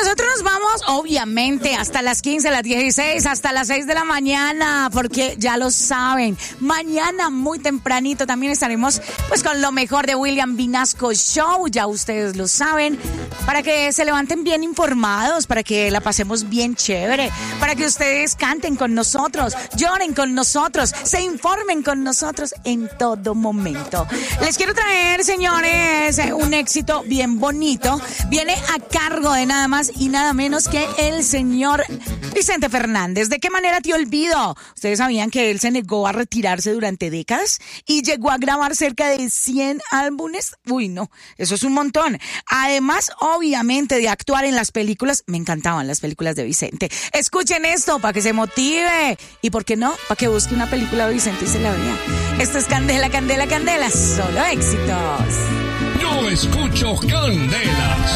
Nosotros nos vamos, obviamente, hasta las 15, las 16, hasta las 6 de la mañana, porque ya lo saben, mañana muy tempranito también estaremos pues con lo mejor de William Vinasco Show, ya ustedes lo saben, para que se levanten bien informados, para que la pasemos bien chévere, para que ustedes canten con nosotros, lloren con nosotros, se informen con nosotros en todo momento. Les quiero traer, señores, un éxito bien bonito. Viene a cargo de nada más y nada menos que el señor Vicente Fernández. ¿De qué manera te olvido? ¿Ustedes sabían que él se negó a retirarse durante décadas y llegó a grabar cerca de 100 álbumes? Uy, no, eso es un montón. Además, obviamente, de actuar en las películas. Me encantaban las películas de Vicente. Escuchen esto para que se motive. Y por qué no, para que busque una película de Vicente y se la vea. Esto es Candela, Candela, Candela. Solo éxitos. Yo escucho Candela,